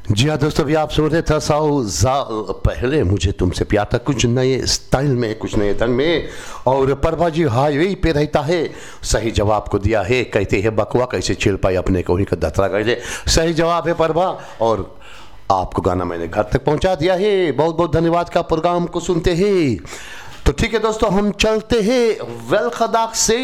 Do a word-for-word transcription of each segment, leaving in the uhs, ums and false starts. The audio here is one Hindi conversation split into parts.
जी हाँ दोस्तों, अभी आप सुन रहे थे सौ साल पहले मुझे तुमसे प्यार था, कुछ नए स्टाइल में, कुछ नए ढंग में। और परवा जी हाईवे पे रहता है, सही जवाब को दिया है, कहते हैं बकवा कैसे छिल पाई अपने को ही का दतरा गए। सही जवाब है परवा, और आपको गाना मैंने घर तक पहुंचा दिया है। बहुत बहुत धन्यवाद का प्रोग्राम को सुनते हैं। तो ठीक है दोस्तों, हम चलते हैं वेलखदाक से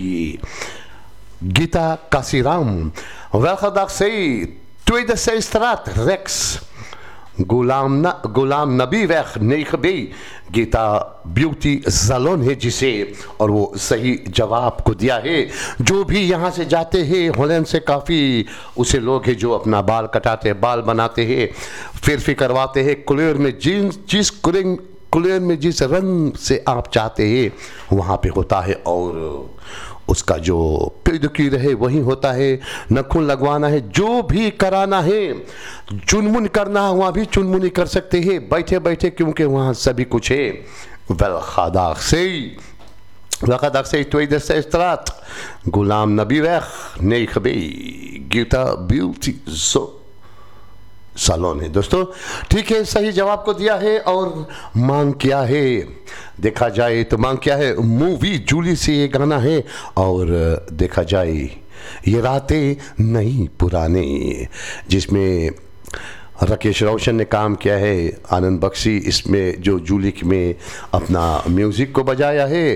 गीता काशीराम, वेलखदाक से Tweede Zeestraat rechts. गुलाम न गुलाम नबी वैख नेखबी गीता ब्यूटी सलोन है जिसे, और वो सही जवाब को दिया है। जो भी यहाँ से जाते हैं हॉलैंड से काफ़ी उसे लोग हैं जो अपना बाल कटाते हैं, बाल बनाते हैं, फिर फिर करवाते हैं। कुलेर में जीन्स जिस कुलेर कुलेर में जिस रंग से आप चाहते हैं वहाँ पे होता है, और उसका जो पेडक्यूर है वही होता है। नखून लगवाना है, जो भी कराना है, चुनमुन करना है वहाँ भी चुनमुनी कर सकते हैं बैठे बैठे, क्योंकि वहाँ सभी कुछ है। वेलखदाक से वेलखदाक से Tweede Zeestraat Ghulam Nabi वैख नेखबी Gita beauty सो सलोन है दोस्तों। ठीक है, सही जवाब को दिया है। और मांग क्या है, देखा जाए तो मांग क्या है, मूवी जूली से ये गाना है। और देखा जाए ये रातें नहीं पुराने, जिसमें राकेश रोशन ने काम किया है, आनंद बख्शी इसमें जो जूली में अपना म्यूज़िक को बजाया है,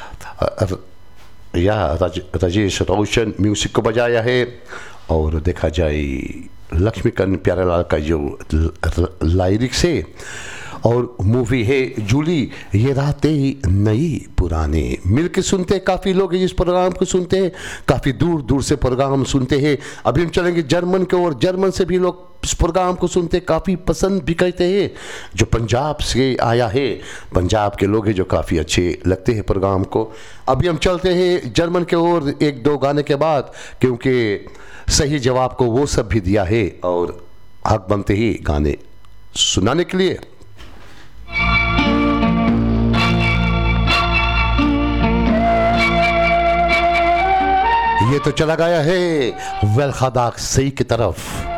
या राजेश रोशन म्यूज़िक को बजाया है। और देखा जाए लक्ष्मीकांत प्यारेलाल का जो लाइरिक्स है, और मूवी है जूली ये रातें नई पुराने। मिल के सुनते हैं, काफ़ी लोग इस प्रोग्राम को सुनते हैं, काफ़ी दूर दूर से प्रोग्राम सुनते हैं। अभी हम चलेंगे जर्मन के ओर, जर्मन से भी लोग इस प्रोग्राम को सुनते हैं, काफ़ी पसंद भी करते हैं। जो पंजाब से आया है, पंजाब के लोग हैं जो काफ़ी अच्छे लगते हैं प्रोग्राम को। अभी हम चलते हैं जर्मन के ओर एक दो गाने के बाद, क्योंकि सही जवाब को वो सब भी दिया है और हक बनते ही गाने सुनाने के लिए। ये तो चला गया है वेलखदाक सही की तरफ।